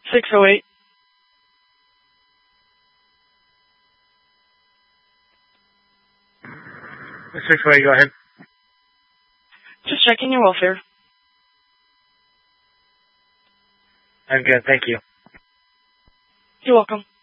608. Go ahead. Just checking your welfare. I'm good, thank you. You're welcome.